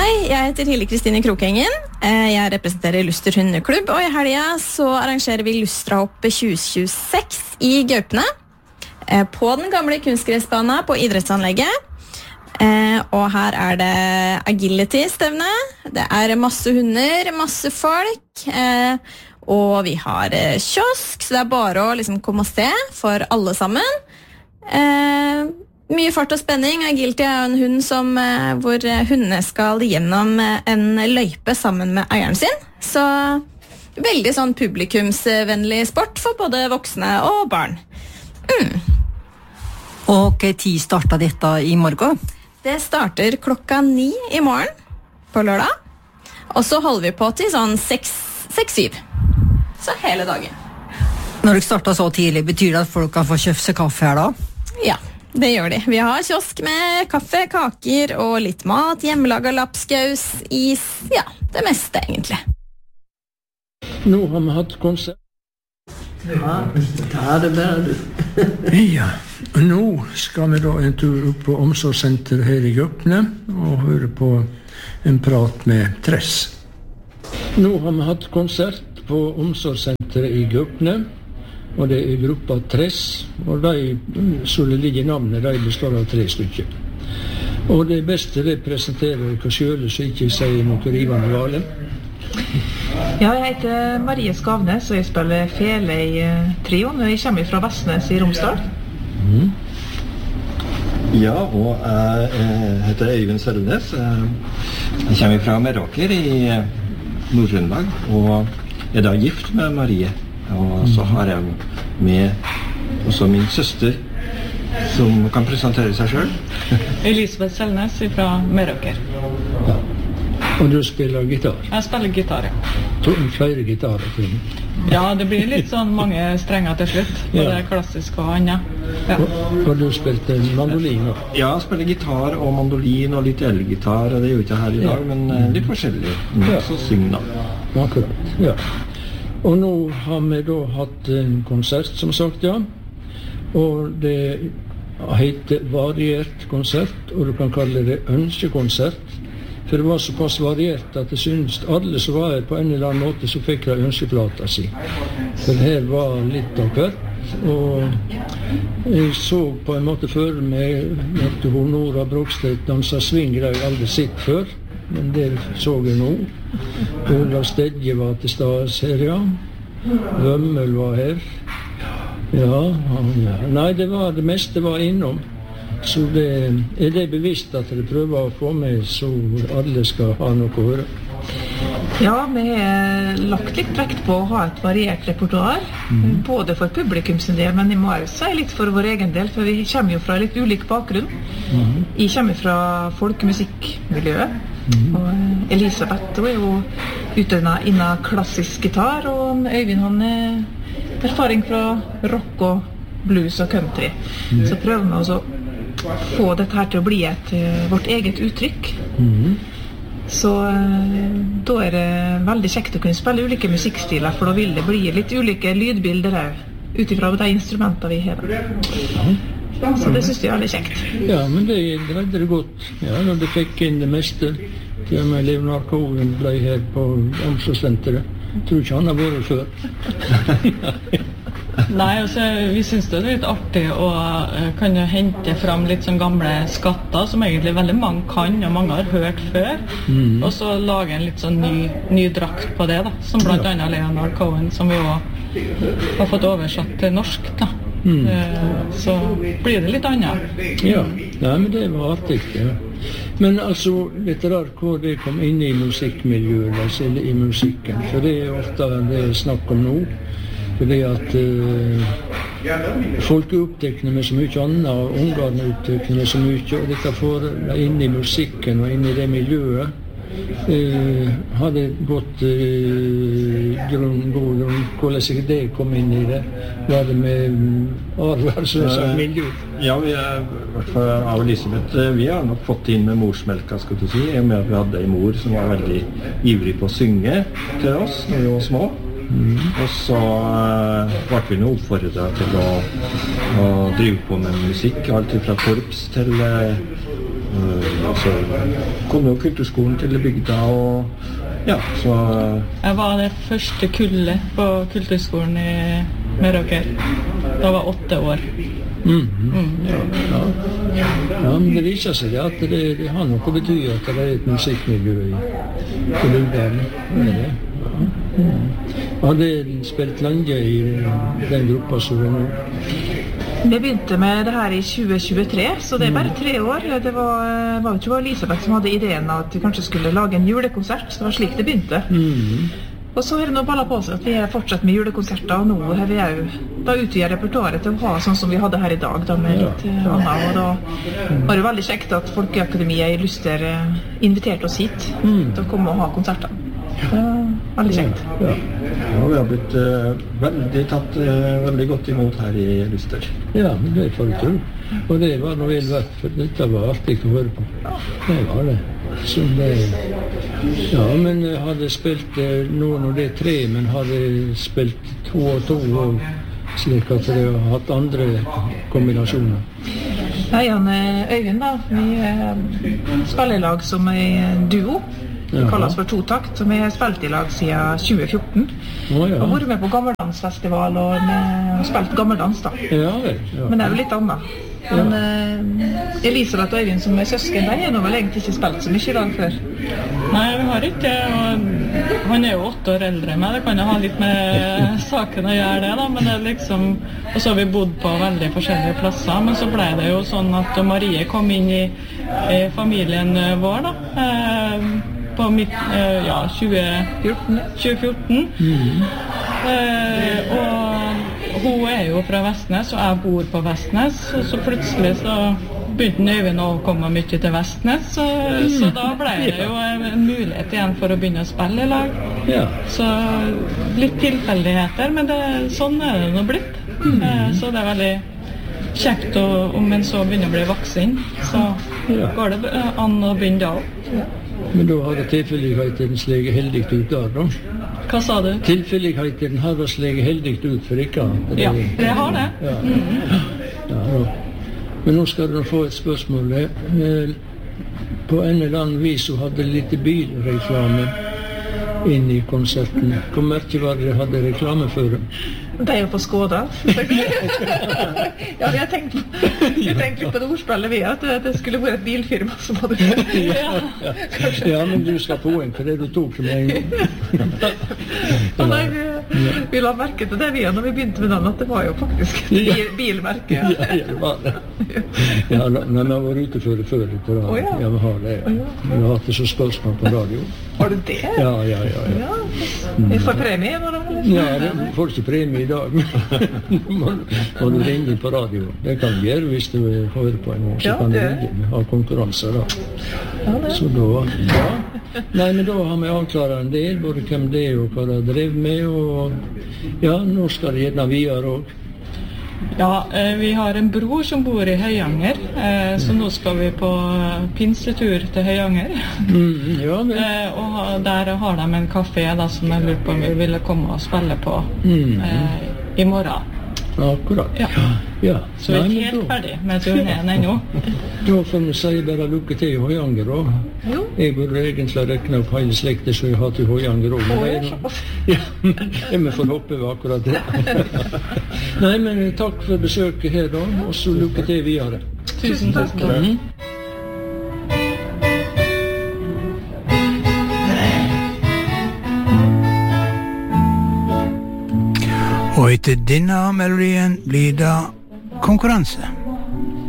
Hei, jeg heter Hilde Kristine Krokhengen. Jeg representerer Luster hundeklubb, og i helga så arrangerer vi Lustrahopp 2026 i Gaupene på den gamle kunstgressbanen på idrettsanlegget. Og her er det agility-stevne. Det er masse hunder, masse folk, og vi har kiosk, så det er bare å liksom komme og se for alle sammen. Mye fart og spenning. Agility er en hund hvor hundene skal gjennom en løype sammen med eieren sin. Så veldig sånn publikumsvennlig sport for både voksne og barn. Og hva tid starter dette i morgen? Det starter 9:00 i morgen på lørdag. Og så holder vi på til sånn 6-7. Så hele dagen. Når dere starter så tidlig, betyr det at folk kan få kjøpt seg kaffe her da? Ja. Det gjør de. Vi har kiosk med kaffe, kaker og litt mat, hjemmelaget lapskaus, is, ja, det meste egentlig. Nå har vi hatt konsert. Ja, ta det bare du. Ja, nå skal vi da en tur opp på omsorgssenteret her i Gaupene og høre på en prat med Tress. Nå har vi hatt konsert på omsorgssenteret i Gaupene. Og det er gruppa Tress, og de, så det ligger i navnet, de består av 3 stykker. Og det beste det presenterer dere selv, så ikke sier noe rivende gale. Ja, jeg heter Marie Skavnes, og jeg spiller fele i trioen, og jeg kommer fra Vestnes i Romsdal. Ja, og jeg heter Øyvind Sølvnes. Jeg kommer fra Meråker i Nord-Trøndelag, og er da gift med Marie. Og så har jeg med også min søster som kan presentere seg selv. Elisabeth Selnes fra Meråker. Ja. Og du spiller gitar? Jeg spiller gitar, ja. Flere gitarer til? Ja, det blir litt sånn mange strenger til slutt. Både klassisk og annet. Ja. Og du spilte mandolin også? Ja, jeg spiller gitar og mandolin og litt elgitar, og det gjør ikke her i dag, men litt forskjellig. Så syng da. Akkurat, ja. Og nå har vi da hatt en konsert, som sagt, ja. Og det heter variert konsert, og du kan kalle det ønskekonsert. For det var såpass variert at jeg synes alle som var her på en eller annen måte så fikk de ønskeplata si. For her var litt av hvert. Og jeg så på en måte før meg at Nora Brogstedt dansa swing, det har jeg aldri sett før. Men det så jeg nå. Olav Stedje var til stades her, ja. Vømmel var her. Ja. Nei, det meste var innom. Så er det bevisst at dere prøver å få med så alle skal ha noe å høre. Ja, vi har lagt litt vekt på å ha et variert repertoar, både for publikum sin del, men jeg må også si litt for vår egen del, for vi kommer jo fra litt ulik bakgrunn. Jeg kommer fra folkemusikkmiljøet, og Elisabeth hun er jo utdannet innen klassisk gitar, og Øyvind han er erfaring fra rock og blues og country. Så prøver vi også å få dette her til å bli vårt eget uttrykk. Så da er det veldig kjekt å kunne spille ulike musikkstiler, for da vil det bli litt ulike lydbilder her, utifra de instrumenter vi har. Så det synes jeg er veldig kjekt. Ja, men det greide det godt. Ja, når du fikk inn det meste. Til og med Leonard Cohen ble her på omsorgssenteret. Jeg tror ikke han har vært før. Nei, altså, vi synes det er litt artig å kunne hente fram litt sånn gamle skatter som egentlig veldig mange kan og mange har hørt før, og så lage en litt sånn ny drakt på det da, som blant annet Leonard Cohen, som vi også har fått oversatt til norsk da. Så blir det litt annet. Ja, men det var artig, ja. Men altså, vet dere hvor det kom inn i musikkmiljøet, altså i musikken, for det er ofte det er snakk om nå. Fordi at folk er opptekne med så mye annet, og ungene er opptekne med så mye, og dette får inn i musikken og inn i det miljøet. Har det gått god grunn, hvordan det kom inn i det? Var det med arvelse miljø? Ja, vi er, i hvert fall av Elisabeth, vi har nok fått inn med morsmelka, skal du si, med at vi hadde en mor som var veldig ivrig på å synge til oss når vi var små. Og så ble vi nå oppfordret til å drive på med musikk, alt fra korps til Så kom jo kulturskolen til bygda, og ja, så... Jeg var det første kullet på kulturskolen i Meråker. Da var 8 år. Ja, men det viser seg at det har noe å bety at det et musikkmiljø i Lundalen. Har det spilt lenge i den gruppa som det nå? Vi begynte med det her i 2023, så det bare 3 år. Det var jo ikke Elisabeth som hadde ideen at vi kanskje skulle lage en julekonsert, så det var slik det begynte. Og så har det nå ballet på seg at vi fortsatt med julekonserter, og nå har vi jo da utvidet repertoaret til å ha sånn som vi hadde her i dag, da med litt annet. Og da var det veldig kjekt at Folkeakademiet i Luster inviterte oss hit til å komme og ha konserter. Veldig kjekt. Ja, vi har blitt tatt veldig godt imot her i Luster. Ja, men det får jeg tro. Og det var noe vel verdt, for dette var alltid å høre på. Det var det. Så det... Ja, men jeg hadde spilt noen av det 3, men hadde spilt 2 og 2, og slik at jeg har hatt andre kombinasjoner. Ja, Jan Øyvind da, vi spiller i lag som en duo. Vi kaller oss for Totakt, som vi har spilt i lag siden 2014. Og vært med på Gammeldansfestival og spilt gammeldans da. Men det er jo litt annet. Men Elisabeth og Øyvind som er søsken, de har nå vel egentlig ikke spilt så mye i lag før. Nei, vi har ikke det, og han er jo 8 år eldre enn meg, det kan jo ha litt med saken å gjøre det da, men det er liksom, og så har vi bodd på veldig forskjellige plasser, men så ble det jo sånn at Marie kom inn i familien vår da, på 2014, og hun er jo fra Vestnes, og jeg bor på Vestnes, og så plutselig så begynte Øyvind å komme mye til Vestnes, så da ble det jo en mulighet igjen for å begynne å spille i lag. Så litt tilfeldigheter, men sånn er det nå blitt. Så det er veldig kjekt om en så begynner å bli voksen, så går det an å begynne da også. Men da har det tilfelligheten slege heldig ut der, da? Hva sa du? Tilfelligheten har det slege heldig ut for ikke? Ja, det har det. Ja. Men nå skal du få et spørsmål. På en eller annen vis så hadde litt bilreklame inn i konserten. Hvor mye var det hadde reklame for dem? Det er jo på Skåda. Ja, jeg tenkte litt på det ordspillet vi, at det skulle være et bilfirma som hadde Ja, men du skal få en, for det du tok som en Nei, vi la merke til det vi når vi begynte med den, at det var jo faktisk bilmerke. Ja, det var det. Ja, men jeg var ute før på radio. Ja, vi har det. Vi har hatt det så spørsmål på radio. Har du det? Ja. Vi får premie nå da? Ja, du får ikke premie i dag. Må du ringe på radio. Det kan du gjøre hvis du hører på en år, så kan du ringe. Vi har konkurranser da. Så da, Nei, men da har vi avklaret en del, både hvem det er og hva de drev med, og ja, nå skal det gjerne videre også. Ja, vi har en bror som bor i Høyanger, så nå skal vi på pinsetur til Høyanger. Og der har de en kafé da, som jeg lurer på om vi ville komme og spille på i morgen. Akkurat. Ja. Så vi er ikke helt ferdig med turneen ennå. Da får vi si bare lykke til i Høyanger også. Jeg burde egentlig rekne opp hele slektet som jeg har til Høyanger også. Ja, vi får håpe vi akkurat det. Nei, men takk for besøket her da, og så lykke til videre. Tusen takk. Og etter denne melodien blir det konkurranse.